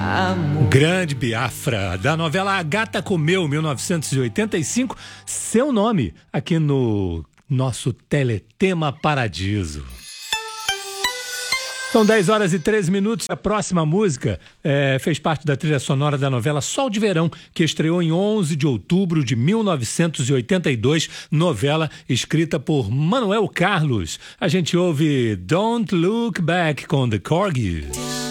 Grande Biafra, da novela A Gata Comeu, 1985, seu nome aqui no nosso Teletema Paradiso. São 10 horas e 13 minutos. A próxima música fez parte da trilha sonora da novela Sol de Verão, que estreou em 11 de outubro de 1982, novela escrita por Manuel Carlos. A gente ouve Don't Look Back com The Corgis.